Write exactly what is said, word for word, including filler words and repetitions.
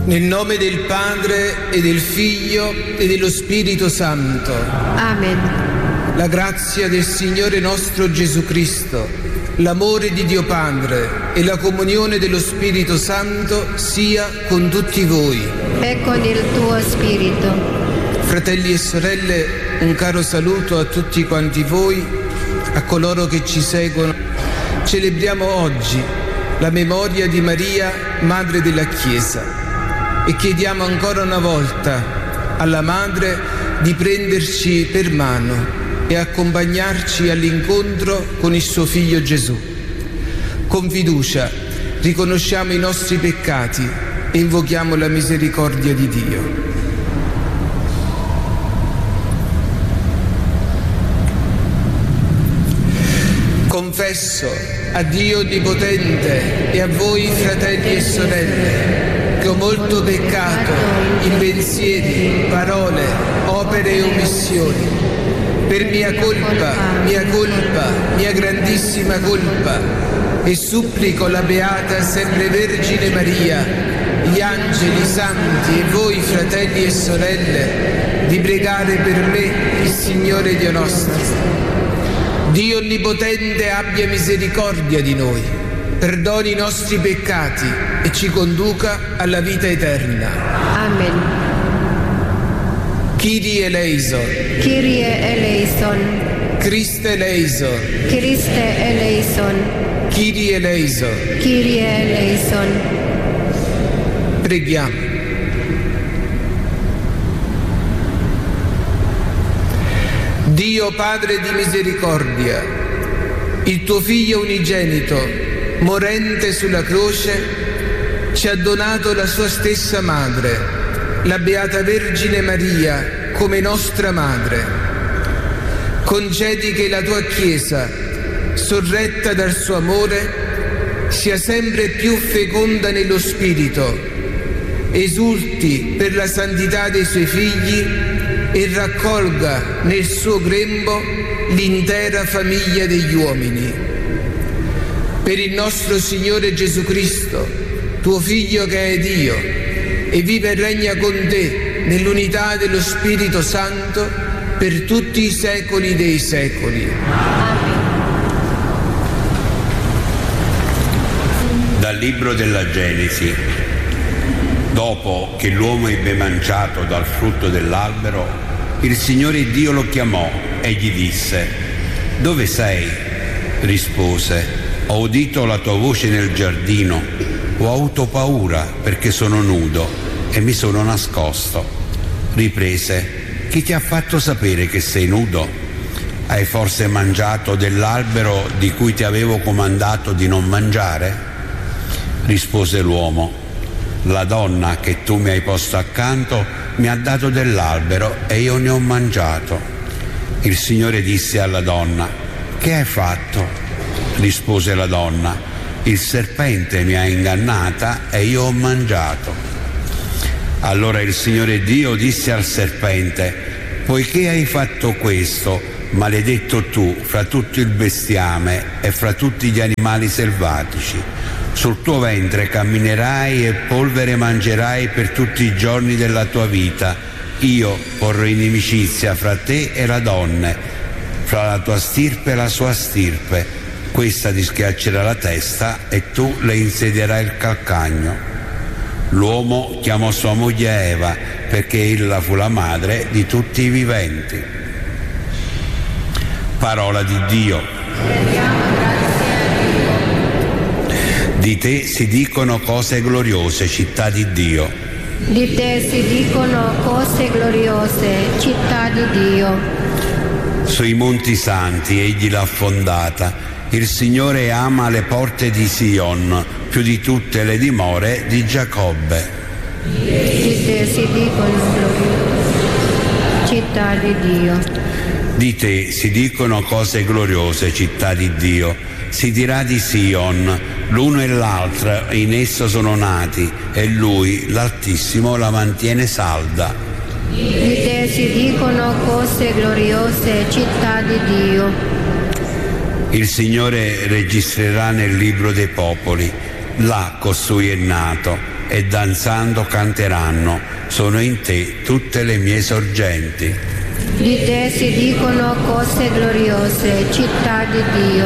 Nel nome del Padre e del Figlio e dello Spirito Santo. Amen. La grazia del Signore nostro Gesù Cristo, l'amore di Dio Padre e la comunione dello Spirito Santo sia con tutti voi. E con il tuo spirito. Fratelli e sorelle, un caro saluto a tutti quanti voi, a coloro che ci seguono. Celebriamo oggi la memoria di Maria, Madre della Chiesa, e chiediamo ancora una volta alla Madre di prenderci per mano e accompagnarci all'incontro con il suo Figlio Gesù. Con fiducia riconosciamo i nostri peccati e invochiamo la misericordia di Dio. Confesso a Dio Onnipotente e a voi, fratelli e sorelle, che ho molto peccato in pensieri, parole, opere e omissioni. Per mia colpa, mia colpa, mia grandissima colpa, e supplico la Beata Sempre Vergine Maria, gli angeli, i santi e voi, fratelli e sorelle, di pregare per me il Signore Dio nostro. Dio Onnipotente abbia misericordia di noi, perdoni i nostri peccati e ci conduca alla vita eterna. Amen. Kyrie eleison. Kyrie eleison. Christe eleison. Christe eleison. Kyrie eleison. Kyrie eleison. Preghiamo. Dio Padre di misericordia, il tuo Figlio unigenito, morente sulla croce, ci ha donato la sua stessa Madre, la Beata Vergine Maria, come nostra Madre. Concedi che la tua Chiesa, sorretta dal suo amore, sia sempre più feconda nello Spirito, esulti per la santità dei suoi figli e raccolga nel suo grembo l'intera famiglia degli uomini. Per il nostro Signore Gesù Cristo, tuo Figlio che è Dio, e vive e regna con te nell'unità dello Spirito Santo per tutti i secoli dei secoli. Dal libro della Genesi. Dopo che l'uomo ebbe mangiato dal frutto dell'albero, il Signore Dio lo chiamò e gli disse: «Dove sei?» Rispose: «Ho udito la tua voce nel giardino, ho avuto paura perché sono nudo e mi sono nascosto». Riprese: «Chi ti ha fatto sapere che sei nudo? Hai forse mangiato dell'albero di cui ti avevo comandato di non mangiare?» Rispose l'uomo: «La donna che tu mi hai posto accanto mi ha dato dell'albero e io ne ho mangiato». Il Signore disse alla donna: «Che hai fatto?» Rispose la donna: «Il serpente mi ha ingannata e io ho mangiato». Allora il Signore Dio disse al serpente: «Poiché hai fatto questo, maledetto tu fra tutto il bestiame e fra tutti gli animali selvatici. Sul tuo ventre camminerai e polvere mangerai per tutti i giorni della tua vita. Io porrò inimicizia fra te e la donna, fra la tua stirpe e la sua stirpe. Questa ti schiaccerà la testa e tu le insedierai il calcagno». L'uomo chiamò sua moglie Eva, perché ella fu la madre di tutti i viventi. Parola di Dio. Di te si dicono cose gloriose, città di Dio. Di te si dicono cose gloriose, città di Dio. Sui monti santi egli l'ha fondata. Il Signore ama le porte di Sion più di tutte le dimore di Giacobbe. Di te si dicono gloriose, città di Dio. Di te si dicono cose gloriose, città di Dio. Si dirà di Sion: l'uno e l'altra in esso sono nati, e lui, l'Altissimo, la mantiene salda. Di te si dicono cose gloriose, città di Dio. Il Signore registrerà nel libro dei popoli: là costui è nato, e danzando canteranno, sono in te tutte le mie sorgenti. Di te si dicono cose gloriose, città di Dio.